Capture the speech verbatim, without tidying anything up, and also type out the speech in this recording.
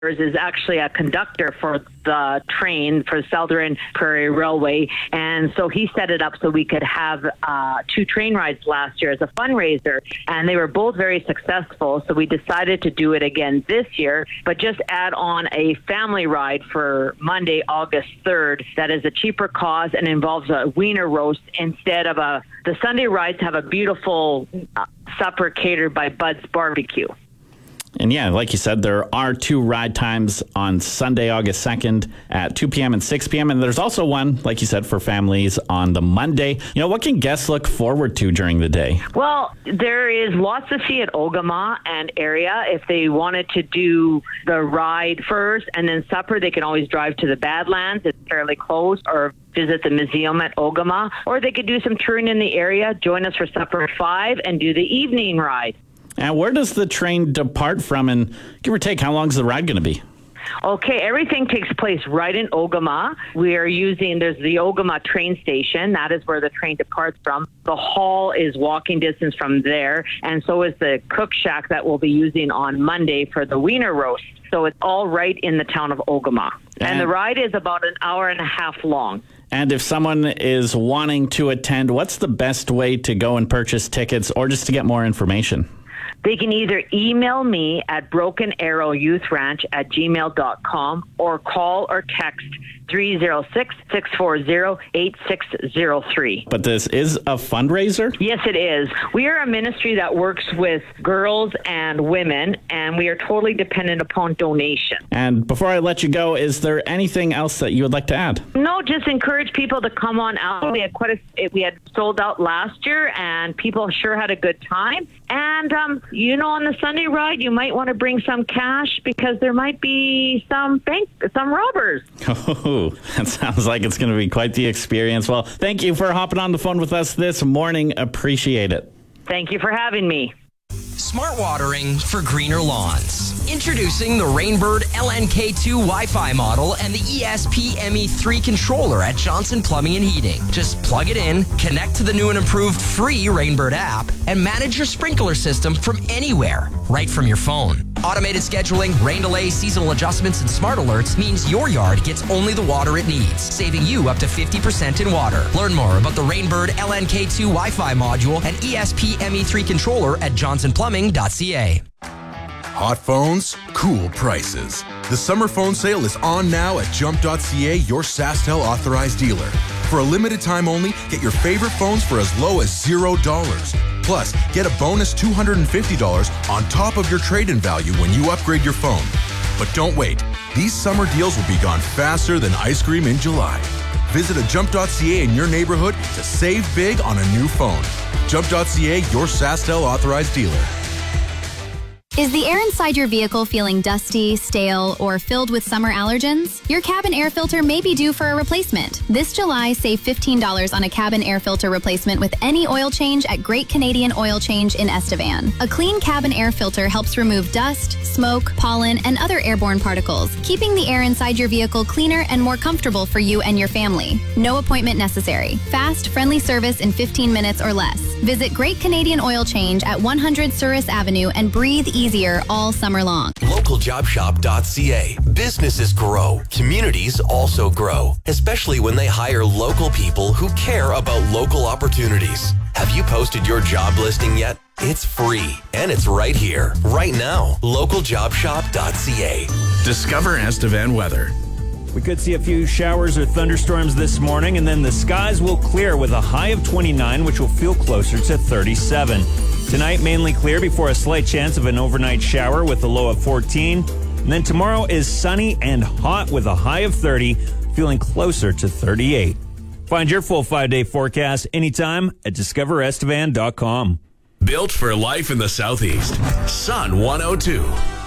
is actually a conductor for the train for the Southern Prairie Railway, and so he set it up so we could have uh, two train rides last year as a fundraiser, and they were both very successful, so we decided to do it again this year, but just add on a family ride for Monday, August third, that is a cheaper cost and involves a wiener roast instead of a, the Sunday rides have a beautiful uh, supper catered by Bud's Barbecue. And yeah, like you said, there are two ride times on Sunday, August second at two p.m. and six p.m. And there's also one, like you said, for families on the Monday. You know, what can guests look forward to during the day? Well, there is lots to see at Ogama and area. If they wanted to do the ride first and then supper, they can always drive to the Badlands. It's fairly close, or visit the museum at Ogama. Or they could do some touring in the area, join us for supper at five, and do the evening ride. And where does the train depart from, and give or take, how long is the ride going to be? Okay, everything takes place right in Ogama. We are using, there's the Ogama train station. That is where the train departs from. The hall is walking distance from there, and so is the cook shack that we'll be using on Monday for the wiener roast. So it's all right in the town of Ogama. And, and the ride is about an hour and a half long. And if someone is wanting to attend, what's the best way to go and purchase tickets or just to get more information? They can either email me at broken arrow youth ranch at gmail dot com or call or text three oh six, six four zero, eight six zero three. But this is a fundraiser? Yes, it is. We are a ministry that works with girls and women, and we are totally dependent upon donation. And before I let you go, is there anything else that you would like to add? No, just encourage people to come on out. We had quite a, we had sold out last year, and people sure had a good time. And, um, you know, on the Sunday ride, you might want to bring some cash because there might be some bank, some robbers. Oh, that sounds like it's going to be quite the experience. Well, thank you for hopping on the phone with us this morning. Appreciate it. Thank you for having me. Smart watering for greener lawns. Introducing the Rainbird L N K two Wi-Fi model and the E S P M E three controller at Johnson Plumbing and Heating. Just plug it in, connect to the new and improved free Rainbird app, and manage your sprinkler system from anywhere, right from your phone. Automated scheduling, rain delay, seasonal adjustments, and smart alerts means your yard gets only the water it needs, saving you up to fifty percent in water. Learn more about the Rainbird L N K two Wi-Fi module and E S P M E three controller at johnson plumbing dot c a. Hot phones, cool prices. The summer phone sale is on now at jump dot c a, your SaskTel authorized dealer. For a limited time only, get your favorite phones for as low as zero dollars. Plus, get a bonus two hundred fifty dollars on top of your trade-in value when you upgrade your phone. But don't wait. These summer deals will be gone faster than ice cream in July. Visit a jump dot c a in your neighborhood to save big on a new phone. jump dot c a, your SaskTel authorized dealer. Is the air inside your vehicle feeling dusty, stale, or filled with summer allergens? Your cabin air filter may be due for a replacement. This July, save fifteen dollars on a cabin air filter replacement with any oil change at Great Canadian Oil Change in Estevan. A clean cabin air filter helps remove dust, smoke, pollen, and other airborne particles, keeping the air inside your vehicle cleaner and more comfortable for you and your family. No appointment necessary. Fast, friendly service in fifteen minutes or less. Visit Great Canadian Oil Change at one hundred Souris Avenue and breathe easier all summer long. local job shop dot c a. Businesses grow. Communities also grow, especially when they hire local people who care about local opportunities. Have you posted your job listing yet? It's free, and it's right here, right now. local job shop dot c a. Discover Estevan weather. We could see a few showers or thunderstorms this morning, and then the skies will clear with a high of twenty-nine, which will feel closer to thirty-seven. Tonight, mainly clear before a slight chance of an overnight shower with a low of fourteen. And then tomorrow is sunny and hot with a high of thirty, feeling closer to thirty-eight. Find your full five-day forecast anytime at discover estevan dot com. Built for life in the Southeast. Sun one oh two.